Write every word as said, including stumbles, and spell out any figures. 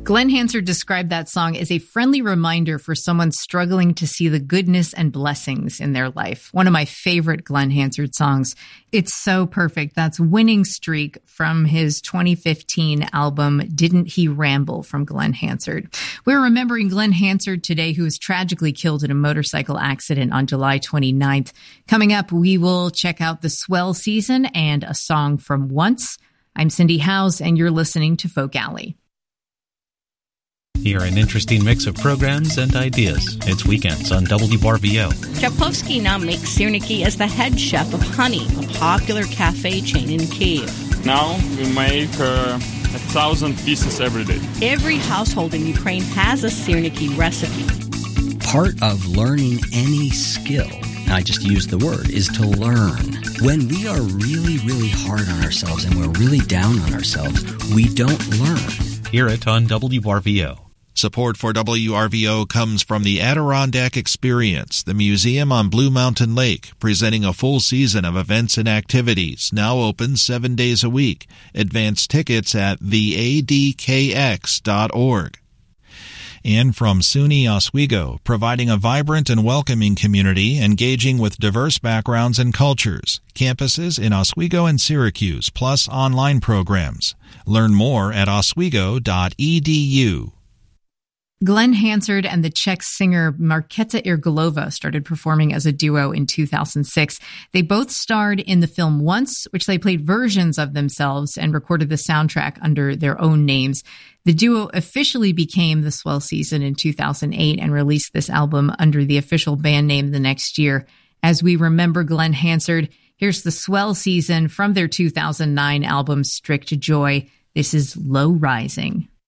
Glenn Hansard described that song as a friendly reminder for someone struggling to see the goodness and blessings in their life. One of my favorite Glenn Hansard songs. It's so perfect. That's Winning Streak from his twenty fifteen album, Didn't He Ramble, from Glenn Hansard. We're remembering Glenn Hansard today, who was tragically killed in a motorcycle accident on July twenty-ninth. Coming up, we will check out the Swell Season and a song from Once. I'm Cindy Howes, and you're listening to Folk Alley. Hear an interesting mix of programs and ideas. It's Weekends on W R V O. Chapovsky now makes Syrniki as the head chef of Honey, a popular cafe chain in Kyiv. Now we make uh, a thousand pieces every day. Every household in Ukraine has a Syrniki recipe. Part of learning any skill, and I just use the word, is to learn. When we are really, really hard on ourselves and we're really down on ourselves, we don't learn. Hear it on W R V O. Support for W R V O comes from the Adirondack Experience, the museum on Blue Mountain Lake, presenting a full season of events and activities, now open seven days a week. Advance tickets at the a d k x dot org. And from SUNY Oswego, providing a vibrant and welcoming community, engaging with diverse backgrounds and cultures. Campuses in Oswego and Syracuse, plus online programs. Learn more at oswego dot e d u. Glenn Hansard and the Czech singer Markéta Irglová started performing as a duo in two thousand six. They both starred in the film Once, which they played versions of themselves and recorded the soundtrack under their own names. The duo officially became the Swell Season in two thousand eight and released this album under the official band name the next year. As we remember Glenn Hansard, here's the Swell Season from their two thousand nine album Strict Joy. This is Low Rising.